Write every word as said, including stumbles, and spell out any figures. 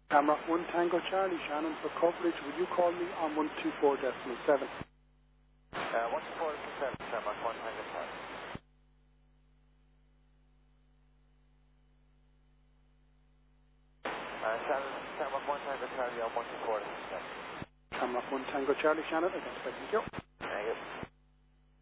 Camera one Tango Charlie, Shannon, for coverage, will you call me on one two four decimal seven? Uh, one two four decimal seven, Camera one Tango Charlie. Uh, Shannon, Camera one Tango Charlie on one two four decimal seven. Camera one Tango Charlie, Shannon, again, thank you.